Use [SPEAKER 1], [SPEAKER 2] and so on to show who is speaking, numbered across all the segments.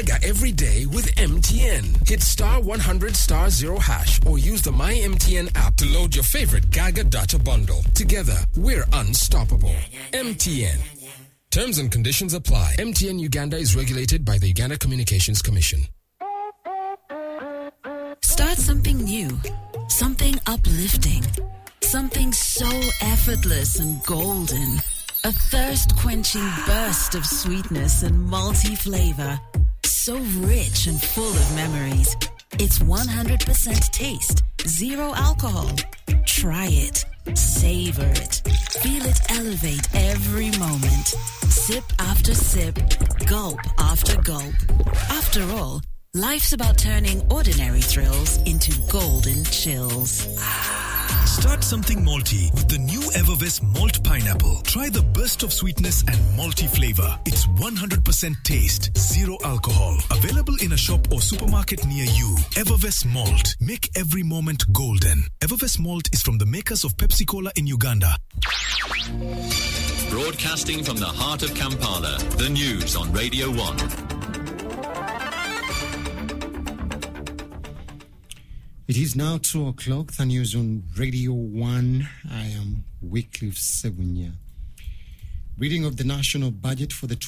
[SPEAKER 1] Gaga every day with MTN. Hit star 100 star 0 hash or use the My MTN app to load your favorite Gaga data bundle. Together, we're unstoppable. MTN. Terms and conditions apply. MTN Uganda is regulated by the Uganda Communications Commission.
[SPEAKER 2] Start something new, something uplifting, something so effortless and golden. A thirst-quenching burst of sweetness and malty flavor. So rich and full of memories. It's 100% taste, 0 alcohol. Try it. Savor it. Feel it elevate every moment. Sip after sip, gulp after gulp. After all, life's about turning ordinary thrills into golden chills.
[SPEAKER 3] Start something malty with the new Evervest Malt Pineapple. Try the burst of sweetness and malty flavor. It's 100% taste, 0 alcohol. Available in a shop or supermarket near you. Evervest Malt. Make every moment golden. Evervest Malt is from the makers of Pepsi Cola in Uganda.
[SPEAKER 4] Broadcasting from the heart of Kampala, the news on Radio 1.
[SPEAKER 5] It is now 2 o'clock. The news on Radio 1. I am Wycliffe Segunya. Reading of the national budget for the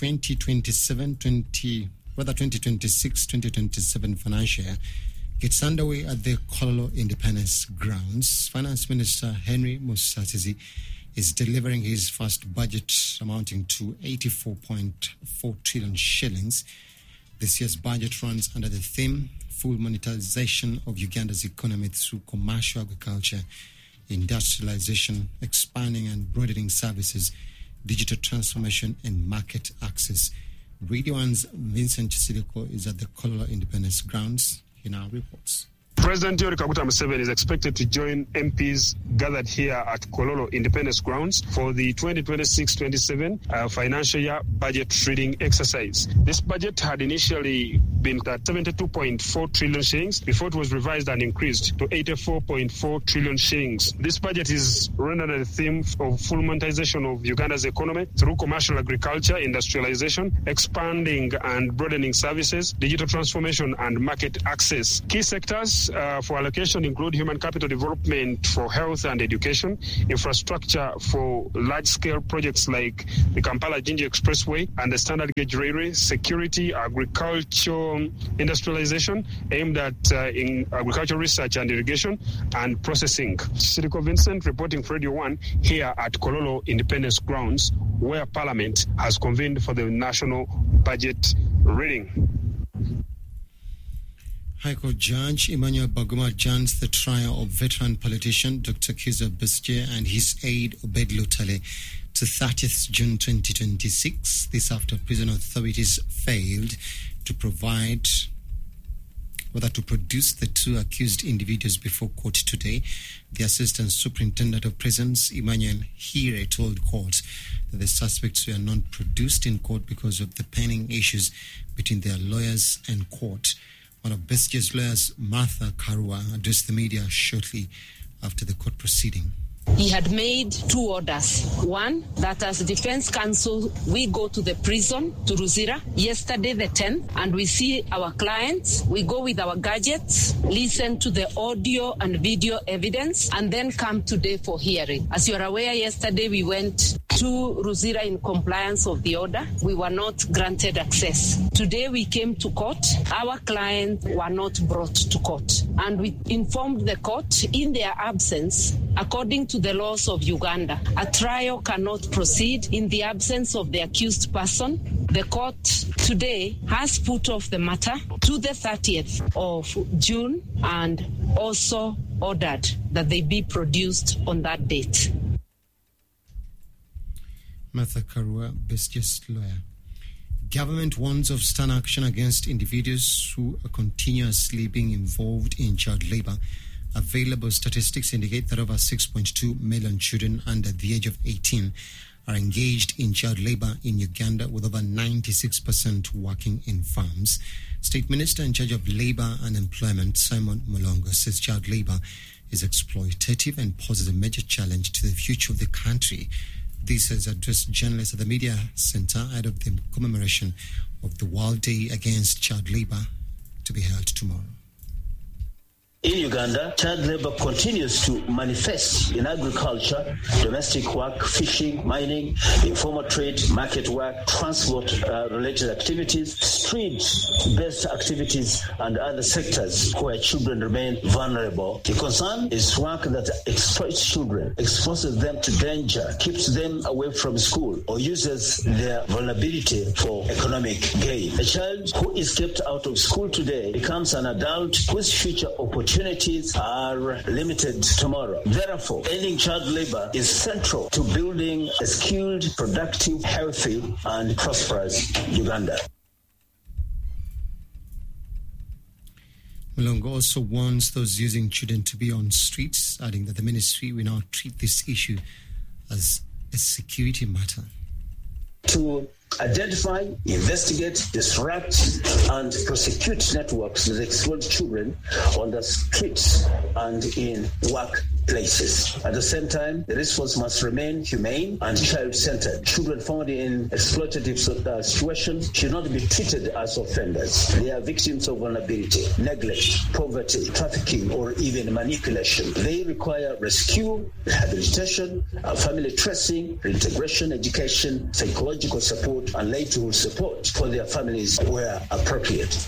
[SPEAKER 5] 2026-2027 financial year gets underway at the Kololo Independence Grounds. Finance Minister Henry Musasizi is delivering his first budget amounting to 84.4 trillion shillings. This year's budget runs under the theme full monetization of Uganda's economy through commercial agriculture, industrialization, expanding and broadening services, digital transformation and market access. Radio 1's Vincent Chisidiko is at the Kololo Independence Grounds. He now reports.
[SPEAKER 6] President Yoweri Kaguta Museveni is expected to join MPs gathered here at Kololo Independence Grounds for the 2026-27 financial year budget reading exercise. This budget had initially been at 72.4 trillion shillings before it was revised and increased to 84.4 trillion shillings. This budget is run under the theme of full monetization of Uganda's economy through commercial agriculture, industrialization, expanding and broadening services, digital transformation and market access. Key sectors for allocation include human capital development for health and education, infrastructure for large-scale projects like the Kampala-Jinja Expressway and the Standard Gauge Railway, security, agriculture, industrialization aimed at in agricultural research and irrigation, and processing. Siriko Vincent reporting for Radio 1 here at Kololo Independence Grounds, where Parliament has convened for the national budget reading.
[SPEAKER 5] High Court Judge Emmanuel Baguma adjourns the trial of veteran politician Dr. Kizza Besigye and his aide Obed Lutale to 30th June 2026. This after prison authorities failed to produce the two accused individuals before court today. The Assistant Superintendent of Prisons, Emmanuel Hire, told court that the suspects were not produced in court because of the pending issues between their lawyers and court. One of Besigye's lawyers, Martha Karua, addressed the media shortly after the court proceeding.
[SPEAKER 7] He had made 2 orders. One, that as defense counsel, we go to the prison, to Ruzira, yesterday the 10th, and we see our clients. We go with our gadgets, listen to the audio and video evidence, and then come today for hearing. As you are aware, yesterday we went to Ruzira in compliance of the order. We were not granted access. Today we came to court. Our clients were not brought to court. And we informed the court in their absence, according to the laws of Uganda, a trial cannot proceed in the absence of the accused person. The court today has put off the matter to the 30th of June and also ordered that they be produced on that date.
[SPEAKER 5] Martha Karua, Besigye's lawyer. Government warns of stern action against individuals who are continuously being involved in child labor. Available statistics indicate that over 6.2 million children under the age of 18 are engaged in child labor in Uganda, with over 96% working in farms. State Minister in charge of Labor and Employment, Simon Mulongo, says child labor is exploitative and poses a major challenge to the future of the country. This has addressed journalists at the Media Center ahead of the commemoration of the World Day Against Child Labour to be held tomorrow.
[SPEAKER 8] In Uganda, child labor continues to manifest in agriculture, domestic work, fishing, mining, informal trade, market work, transport-related activities, street-based activities, and other sectors where children remain vulnerable. The concern is work that exploits children, exposes them to danger, keeps them away from school, or uses their vulnerability for economic gain. A child who is kept out of school today becomes an adult whose future opportunities are limited tomorrow. Therefore, ending child labor is central to building a skilled, productive, healthy, and prosperous Uganda.
[SPEAKER 5] Mulongo also warns those using children to be on streets, adding that the ministry will now treat this issue as a security matter.
[SPEAKER 8] To identify, investigate, disrupt, and prosecute networks that exploit children on the streets and in workplaces. At the same time, the response must remain humane and child-centered. Children found in exploitative situations should not be treated as offenders. They are victims of vulnerability, neglect, poverty, trafficking, or even manipulation. They require rescue, rehabilitation, family tracing, reintegration, education, psychological support, and later support for their families where appropriate.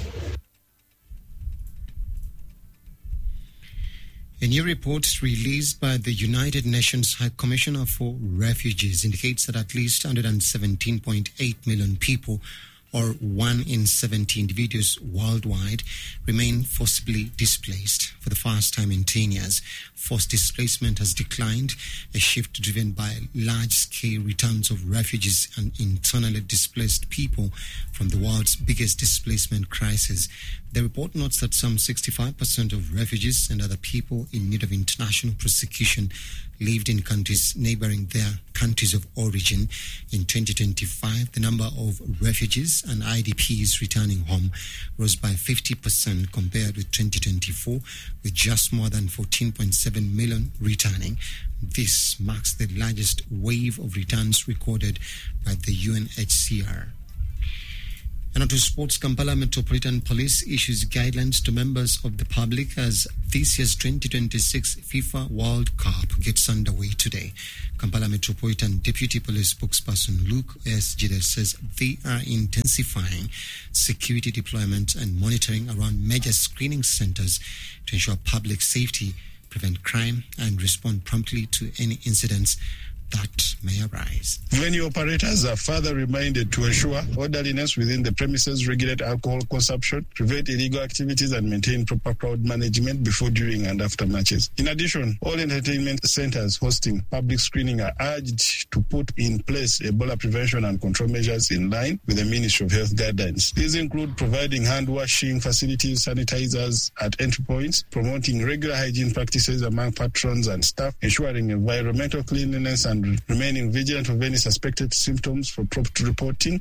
[SPEAKER 5] A new report released by the United Nations High Commissioner for Refugees indicates that at least 117.8 million people, or 1 in 70 individuals worldwide, remain forcibly displaced for the first time in 10 years. Forced displacement has declined, a shift driven by large-scale returns of refugees and internally displaced people from the world's biggest displacement crisis. The report notes that some 65% of refugees and other people in need of international prosecution lived in countries neighboring their countries of origin. In 2025, the number of refugees and IDPs returning home rose by 50% compared with 2024, with just more than 14.7 million returning. This marks the largest wave of returns recorded by the UNHCR. And on to sports, Kampala Metropolitan Police issues guidelines to members of the public as this year's 2026 FIFA World Cup gets underway today. Kampala Metropolitan Deputy Police Spokesperson Luke S. Jide says they are intensifying security deployment and monitoring around major screening centers to ensure public safety, prevent crime, and respond promptly to any incidents that may arise.
[SPEAKER 9] Venue operators are further reminded to ensure orderliness within the premises, regulate alcohol consumption, prevent illegal activities, and maintain proper crowd management before, during, and after matches. In addition, all entertainment centers hosting public screening are urged to put in place Ebola prevention and control measures in line with the Ministry of Health guidelines. These include providing hand washing facilities, sanitizers at entry points, promoting regular hygiene practices among patrons and staff, ensuring environmental cleanliness, and remaining vigilant of any suspected symptoms for prompt reporting.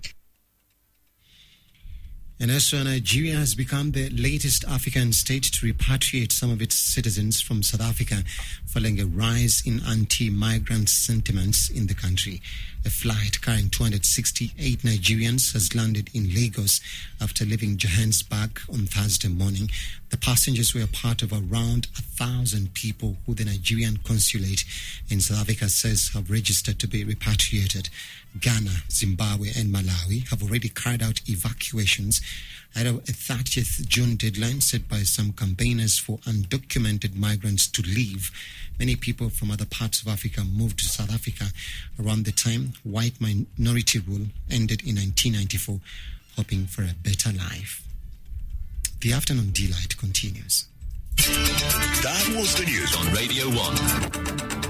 [SPEAKER 5] And also, Nigeria has become the latest African state to repatriate some of its citizens from South Africa following a rise in anti-migrant sentiments in the country. A flight carrying 268 Nigerians has landed in Lagos after leaving Johannesburg on Thursday morning. The passengers were part of around 1,000 people who the Nigerian consulate in South Africa says have registered to be repatriated. Ghana, Zimbabwe, and Malawi have already carried out evacuations ahead of a 30th June deadline set by some campaigners for undocumented migrants to leave. Many people from other parts of Africa moved to South Africa around the time white minority rule ended in 1994, hoping for a better life. The Afternoon Delight continues.
[SPEAKER 4] That was the news on Radio 1.